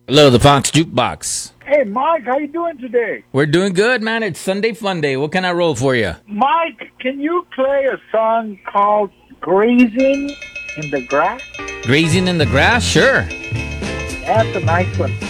Hello, the Fox Jukebox. Hey, Mike, how you doing today? We're doing good, man. It's Sunday Fun Day. What can I roll for you? Mike, can you play a song called Grazing in the Grass? Grazing in the grass? Sure. That's a nice one.